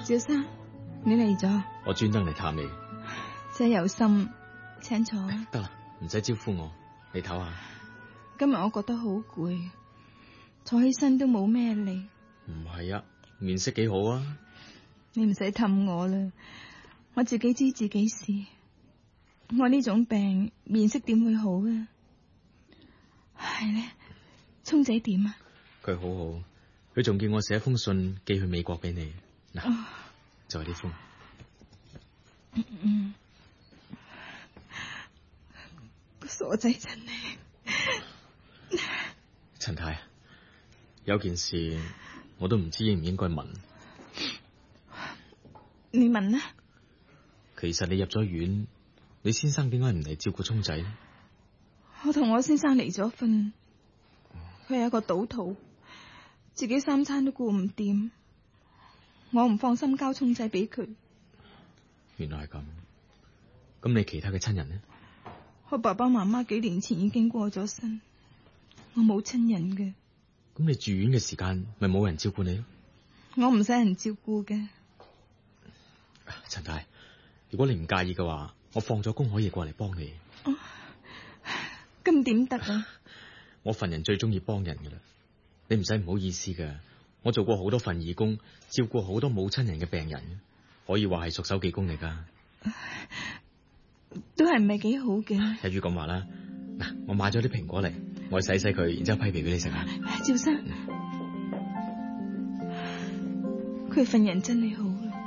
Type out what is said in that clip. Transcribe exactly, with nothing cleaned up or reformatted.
趙生，你嚟咗？ 我專登嚟探你。 真有心，請坐。 得啦，唔使招呼我，你唞下。 今日我覺得好攰，坐起身都冇咩力。 唔係啊，面色幾好啊。 你唔使氹我啦，我自己知自己事。我呢種病面色點會好啊？係咧，聰仔點啊？ 佢好好，佢仲叫我寫封信寄去美國俾你。嗱，哦、就係呢封。 嗯嗯，個傻仔真係。 陳太，有件事我都唔知應唔應該問。 你問啦。 其實你入咗院，你先生點解唔嚟照顧聰仔呢？ 我同我先生離咗婚，佢係一個賭徒，自己三餐都顧唔掂，我唔放心交聰仔俾佢。 原來係咁，咁你其他嘅親人呢？ 我爸爸媽媽幾年前已經過咗身，我冇親人嘅。 咁你住院嘅時間咪冇人照顧你咯？ 我唔使人照顧嘅。 陳太，如果你唔介意嘅話，我放咗工可以過嚟幫你。 咁點得啊？ 我份人最中意幫人噶啦，你唔使唔好意思噶。我做過好多份義工，照顧好多冇親人嘅病人，可以話係熟手技工嚟噶。 都係唔係幾好嘅。 一於咁話啦，嗱，我買咗啲蘋果嚟，我洗洗佢，然之後批皮俾你食啊。 趙生，佢份人真係好。